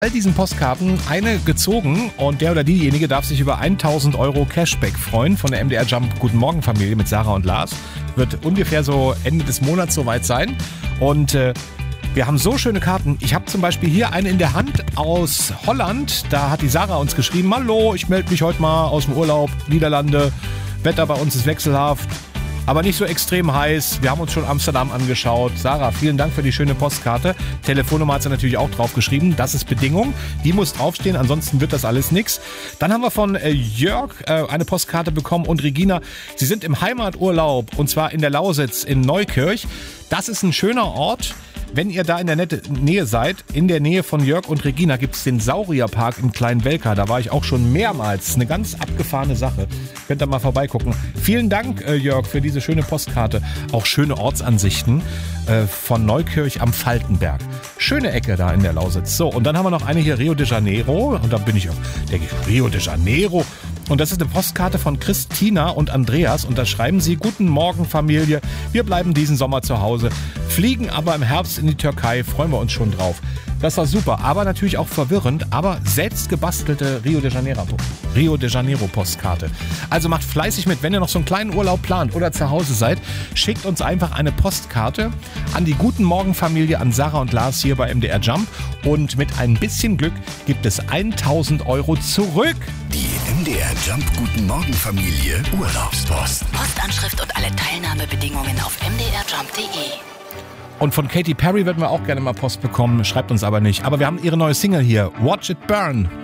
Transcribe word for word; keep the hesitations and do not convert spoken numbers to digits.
all diesen Postkarten eine gezogen und der oder diejenige darf sich über tausend Euro Cashback freuen von der M D R Jump Guten Morgen Familie mit Sarah und Lars. Wird ungefähr so Ende des Monats soweit sein und äh, wir haben so schöne Karten. Ich habe zum Beispiel hier eine in der Hand aus Holland. Da hat die Sarah uns geschrieben, hallo, ich melde mich heute mal aus dem Urlaub, Niederlande. Wetter bei uns ist wechselhaft, aber nicht so extrem heiß. Wir haben uns schon Amsterdam angeschaut. Sarah, vielen Dank für die schöne Postkarte. Telefonnummer hat sie natürlich auch drauf geschrieben. Das ist Bedingung. Die muss draufstehen, ansonsten wird das alles nichts. Dann haben wir von äh, Jörg äh, eine Postkarte bekommen und Regina. Sie sind im Heimaturlaub und zwar in der Lausitz in Neukirch. Das ist ein schöner Ort. Wenn ihr da in der Nähe seid, in der Nähe von Jörg und Regina, gibt es den Saurierpark im Kleinen Welka. Da war ich auch schon mehrmals. Eine ganz abgefahrene Sache. Könnt ihr mal vorbeigucken. Vielen Dank, äh, Jörg, für diese schöne Postkarte. Auch schöne Ortsansichten äh, von Neukirch am Faltenberg. Schöne Ecke da in der Lausitz. So, und dann haben wir noch eine hier, Rio de Janeiro. Und da bin ich, denke ich, Rio de Janeiro. Und das ist eine Postkarte von Christina und Andreas. Und da schreiben sie, guten Morgen Familie, wir bleiben diesen Sommer zu Hause, fliegen aber im Herbst in die Türkei, freuen wir uns schon drauf. Das war super, aber natürlich auch verwirrend, aber selbst gebastelte Rio de Janeiro, Rio de Janeiro Postkarte. Also macht fleißig mit, wenn ihr noch so einen kleinen Urlaub plant oder zu Hause seid, schickt uns einfach eine Postkarte an die Guten Morgen Familie, an Sarah und Lars hier bei M D R Jump und mit ein bisschen Glück gibt es tausend Euro zurück. Die M D R Jump Guten Morgen Familie Urlaubspost. Postanschrift und alle Teilnahmebedingungen auf m d r jump punkt d e. Und von Katy Perry würden wir auch gerne mal Post bekommen, schreibt uns aber nicht. Aber wir haben ihre neue Single hier, Watch It Burn.